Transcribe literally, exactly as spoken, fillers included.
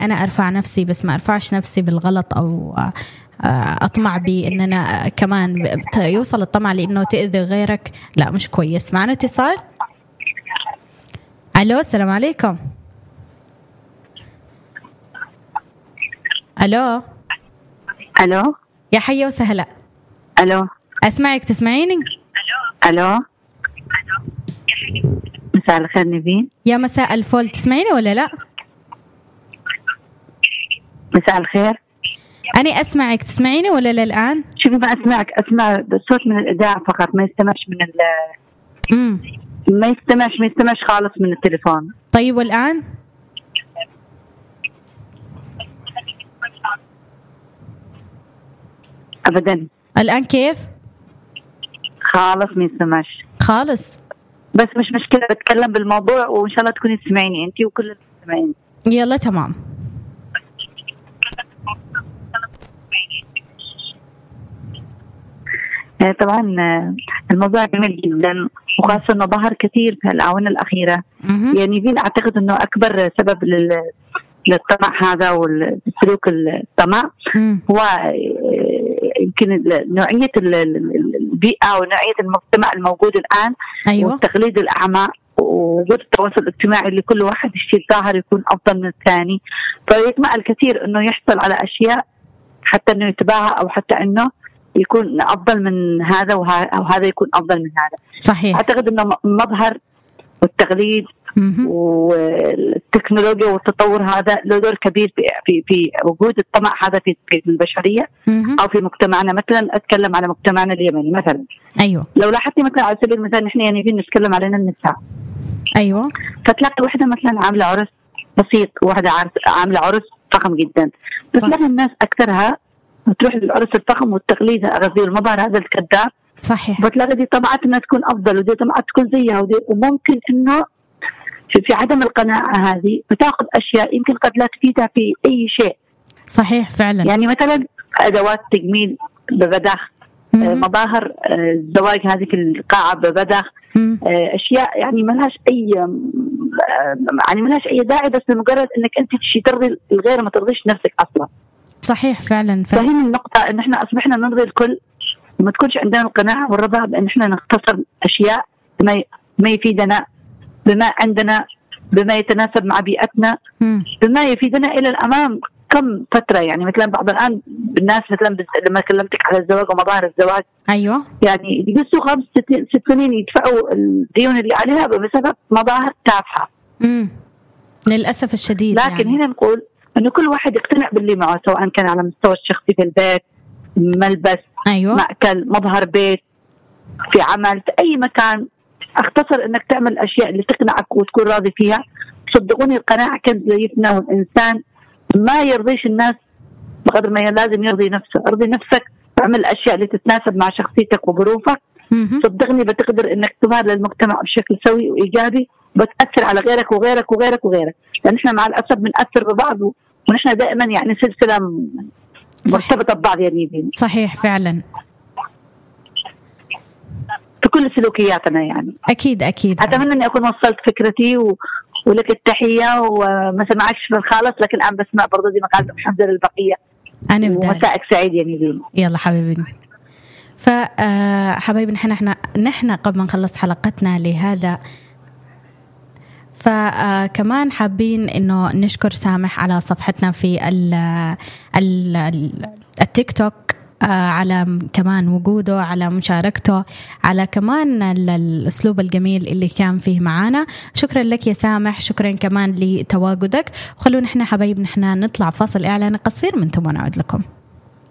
أنا أرفع نفسي بس ما أرفعش نفسي بالغلط أو أطمع بأن أنا كمان يوصل الطمع لأنه تأذي غيرك. لا مش كويس. معنا اتصال. ألو السلام عليكم. ألو ألو يا حيا وسهلا. ألو أسمعك تسمعيني؟ ألو مساء الخير نبيل. يا مساء الفل. تسمعيني ولا لا؟ مساء الخير. أنا أسمعك تسمعيني ولا لا الآن؟ شوفي ما أسمعك، أسمع الصوت من الإذاعة فقط، ما يستمعش من ال مم. ما يستمعش ما يستمعش خالص من التليفون. طيب والآن؟ أبدا. الآن كيف؟ خالص ما يستمعش خالص. بس مش مشكلة، بتكلم بالموضوع وإن شاء الله تكوني تسمعيني أنتي وكل المستمعين. يلا تمام. طبعا الموضوع جميل جدا، وخاصة أنه ظهر كثير في الآونة الأخيرة. مم. يعني دين أعتقد أنه أكبر سبب لل للطمع هذا والسلوك الطمع مم. هو يمكن نوعية البيئة ونوعية المجتمع الموجود الآن. أيوة. والتقليد الأعمى ووجود التواصل الاجتماعي اللي كل واحد يشتي الظاهر يكون أفضل من الثاني، فيطمع الكثير أنه يحصل على أشياء حتى أنه يتباهى أو حتى أنه يكون أفضل من هذا أو هذا يكون أفضل من هذا. صحيح. أعتقد أنه مظهر والتقليد مم. والتكنولوجيا والتطور هذا له دور كبير في في في وجود الطمع هذا في في البشرية. مم. أو في مجتمعنا. مثلا أتكلم على مجتمعنا اليمني مثلا. أيوة. لو لاحظتي مثلا على سبيل المثال نحن يعني نتكلم علينا النساء. أيوة. فتلاقي واحدة مثلا عاملة عرس بسيط وواحدة عاملة عرس فخم جدا، بتلاقي الناس أكثرها تروح للعرس الفخم والتقليد غزير المظهر هذا الكذاب. صحيح. بتلاقي دي طمعت انها تكون افضل ودي طمعت تكون زيها ودي، وممكن انه في, في عدم القناعه هذه بتاخذ اشياء يمكن قد لا تفيدها في اي شيء. صحيح فعلا. يعني مثلا ادوات تجميل ببذخ، مظاهر الزواج هذه في القاعه ببذخ، اشياء يعني ما لهاش اي يعني ما لهاش اي داعي، بس لمجرد انك انت تشي ترضي الغير ما ترضيش نفسك اصلا. صحيح فعلا. فهي النقطه ان احنا اصبحنا نرضي الكل وما تكونش عندنا القناعة والرضا بأن احنا نختصر أشياء ما ما يفيدنا بما عندنا بما يتناسب مع بيئتنا بما يفيدنا إلى الأمام. كم فترة يعني مثلا بعض الآن الناس مثلا لما كلمتك على الزواج ومظاهر الزواج. أيوة. يعني يجلسوا خمس ست, ست سنين يدفعوا الديون اللي عليها بسبب مظاهر تافهة. امم للأسف الشديد. لكن يعني. هنا نقول إنه كل واحد يقتنع باللي معه، سواء كان على مستوى الشخصي في البيت، ملبس، أيوة. مأكل، مظهر بيت، في عمل، في أي مكان. اختصر إنك تعمل أشياء اللي تقنعك وتكون راضي فيها. صدقوني القناعة كنز لا يفنى، والإنسان ما يرضيش الناس بقدر ما لازم يرضي نفسه. ارضي نفسك، اعمل الأشياء اللي تتناسب مع شخصيتك وظروفك. صدقني بتقدر إنك تظهر للمجتمع بشكل سوي وإيجابي، بتأثر على غيرك وغيرك وغيرك وغيرك، لأن إحنا مع الأسف بنأثر ببعض، ونحن دائما يعني سلسلة مرتبطة ببعض يعني. صحيح فعلا في كل سلوكياتنا يعني. أكيد أكيد. أتمنى أني أكون وصلت فكرتي و... ولك التحية، وما سمعكش في الخالص لكن الآن بسمع برضو دي مقالة محمد للبقية. أنا بدأ. ومساءك سعيد يا نيفين. يلا حبيبي. فحبايبي نحن نحن نحن قبل ما نخلص حلقتنا لهذا، فكمان حابين إنه نشكر سامح على صفحتنا في ال ال التيك توك، على كمان وجوده، على مشاركته، على كمان الأسلوب الجميل اللي كان فيه معانا. شكرا لك يا سامح، شكرا كمان لتواجدك. خلونا نحن حبايب نحن نطلع فاصل إعلاني قصير من ثم نعود لكم.